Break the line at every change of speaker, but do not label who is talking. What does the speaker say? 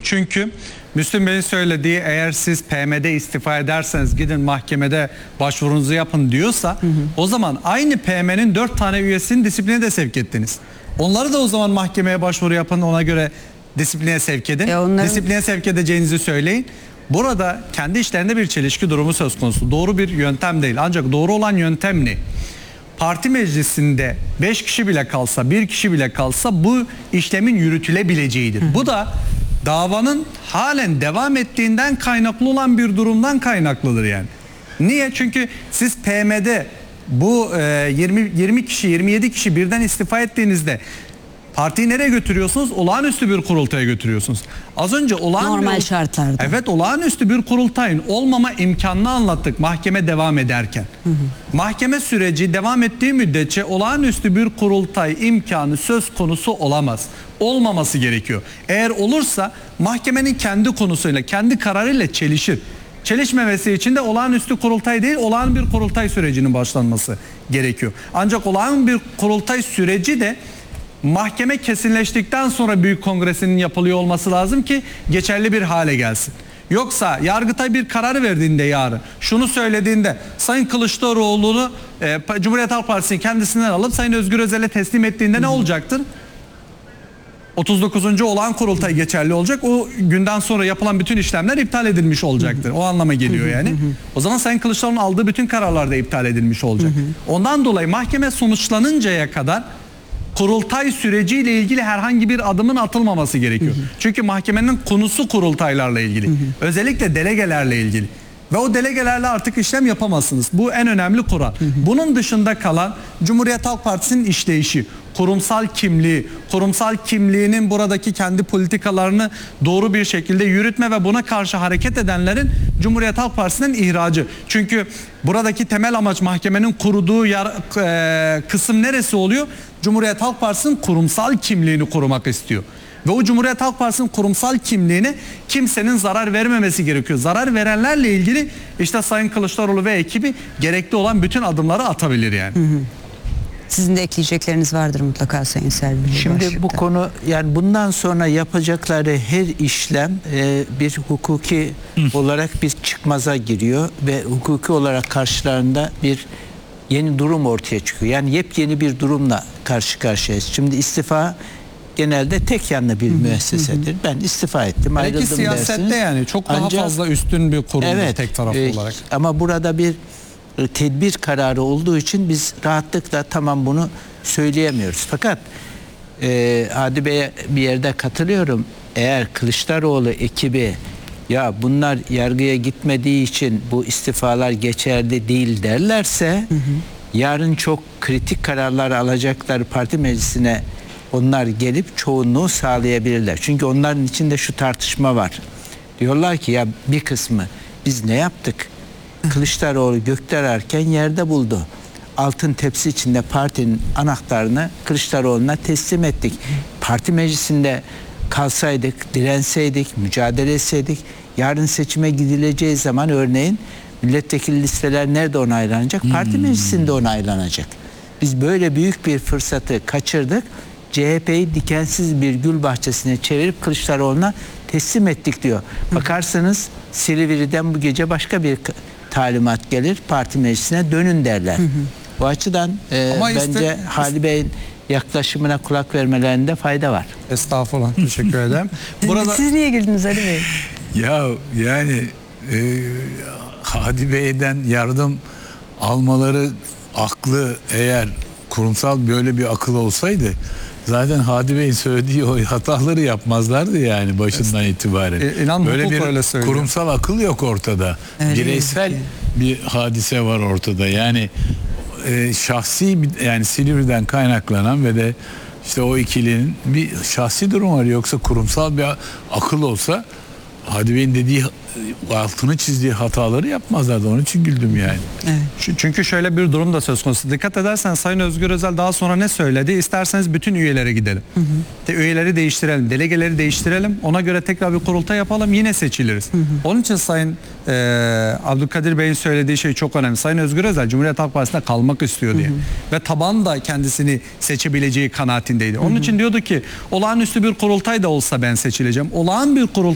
Çünkü Müslüm Bey'in söylediği, eğer siz PM'de istifa ederseniz gidin mahkemede başvurunuzu yapın diyorsa, o zaman aynı PM'nin 4 tane üyesini disipline de sevk ettiniz. Onları da o zaman mahkemeye başvuru yapın, ona göre disipline sevk edin. Disipline sevk edeceğinizi söyleyin. Burada kendi işlerinde bir çelişki durumu söz konusu. Doğru bir yöntem değil. Ancak doğru olan yöntem ne? Parti meclisinde 5 kişi bile kalsa, 1 kişi bile kalsa bu işlemin yürütülebileceğidir. Bu da davanın halen devam ettiğinden kaynaklı olan bir durumdan kaynaklıdır yani. Niye? Çünkü siz PM'de bu 20 kişi, 27 kişi birden istifa ettiğinizde partiyi nereye götürüyorsunuz? Olağanüstü bir kurultaya götürüyorsunuz. Az önce
normal şartlarda.
Evet, olağanüstü bir kurultayın olmama imkanını anlattık mahkeme devam ederken. Mahkeme süreci devam ettiği müddetçe olağanüstü bir kurultay imkanı söz konusu olamaz. Olmaması gerekiyor. Eğer olursa mahkemenin kendi konusuyla, kendi kararıyla çelişir. Çelişmemesi için de olağanüstü kurultay değil, olağan bir kurultay sürecinin başlanması gerekiyor. Ancak olağan bir kurultay süreci de mahkeme kesinleştikten sonra büyük kongresinin yapılıyor olması lazım ki geçerli bir hale gelsin. Yoksa Yargıtay bir kararı verdiğinde, yarın şunu söylediğinde, Sayın Kılıçdaroğlu'nu Cumhuriyet Halk Partisi'nin kendisinden alıp Sayın Özgür Özel'e teslim ettiğinde ne olacaktır? 39. olağan kurultay geçerli olacak. O günden sonra yapılan bütün işlemler iptal edilmiş olacaktır. O anlama geliyor yani. O zaman Sayın Kılıçdaroğlu'nun aldığı bütün kararlar da iptal edilmiş olacak. Ondan dolayı mahkeme sonuçlanıncaya kadar kurultay süreciyle ilgili herhangi bir adımın atılmaması gerekiyor. Çünkü mahkemenin konusu kurultaylarla ilgili. Özellikle delegelerle ilgili. Ve o delegelerle artık işlem yapamazsınız. Bu en önemli kural. Bunun dışında kalan Cumhuriyet Halk Partisi'nin işleyişi, kurumsal kimliği, kurumsal kimliğinin buradaki kendi politikalarını doğru bir şekilde yürütme ve buna karşı hareket edenlerin Cumhuriyet Halk Partisi'nin ihracı. Çünkü buradaki temel amaç mahkemenin kurduğu kısım neresi oluyor? Cumhuriyet Halk Partisi'nin kurumsal kimliğini korumak istiyor. Ve o Cumhuriyet Halk Partisi'nin kurumsal kimliğine kimsenin zarar vermemesi gerekiyor. Zarar verenlerle ilgili işte Sayın Kılıçdaroğlu ve ekibi gerekli olan bütün adımları atabilir yani.
Sizin de ekleyecekleriniz vardır mutlaka Sayın Selvi.
Şimdi bu konu, yani bundan sonra yapacakları her işlem bir hukuki olarak bir çıkmaza giriyor ve hukuki olarak karşılarında bir yeni durum ortaya çıkıyor. Yani yepyeni bir durumla karşı karşıyayız. Şimdi istifa genelde tek yanlı bir müessesedir. Ben istifa ettim, ayrıldım
dersiniz. Belki siyasette yani çok daha fazla üstün bir kurum, evet, tek taraflı olarak.
Ama burada bir tedbir kararı olduğu için biz rahatlıkla tamam bunu söyleyemiyoruz. Fakat Hadi Bey'e bir yerde katılıyorum. Eğer Kılıçdaroğlu ekibi ya bunlar yargıya gitmediği için bu istifalar geçerli değil derlerse yarın çok kritik kararlar alacakları parti meclisine onlar gelip çoğunluğu sağlayabilirler. Çünkü onların içinde şu tartışma var. Diyorlar ki ya bir kısmı biz ne yaptık? Kılıçdaroğlu gökler erken yerde buldu. Altın tepsi içinde partinin anahtarını Kılıçdaroğlu'na teslim ettik. Parti meclisinde kalsaydık, direnseydik, mücadele etseydik, yarın seçime gidileceği zaman örneğin milletvekili listeler nerede onaylanacak? Parti meclisinde onaylanacak. Biz böyle büyük bir fırsatı kaçırdık. CHP'yi dikensiz bir gül bahçesine çevirip Kılıçdaroğlu'na teslim ettik diyor. Bakarsanız Silivri'den bu gece başka bir talimat gelir, parti meclisine dönün derler. Bu açıdan bence Hadi Bey'in yaklaşımına kulak vermelerinde fayda var.
Estağfurullah, teşekkür ederim.
Siz niye girdiniz Ali Bey?
Ya yani Hadi Bey'den yardım almaları aklı, eğer kurumsal böyle bir akıl olsaydı zaten Hadi Bey'in söylediği o hataları yapmazlardı yani başından itibaren. Böyle bir kurumsal akıl yok ortada. Bireysel bir hadise var ortada. Yani şahsi, yani Silivri'den kaynaklanan ve de işte o ikilinin bir şahsi durum var. Yoksa kurumsal bir akıl olsa Hadi Bey'in dediği, altını çizdiği hataları yapmazlardı. Onun için güldüm yani.
Evet. Çünkü şöyle bir durum da söz konusu. Dikkat edersen Sayın Özgür Özel daha sonra ne söyledi? İsterseniz bütün üyelere gidelim. Üyeleri değiştirelim, delegeleri değiştirelim. Ona göre tekrar bir kurultay yapalım, yine seçiliriz. Onun için Sayın Abdülkadir Bey'in söylediği şey çok önemli. Sayın Özgür Özel Cumhuriyet Halk Partisi'nde kalmak istiyor diye. Ve taban da kendisini seçebileceği kanaatindeydi. Onun için diyordu ki olağanüstü bir kurultay da olsa ben seçileceğim. Olağan bir kurultay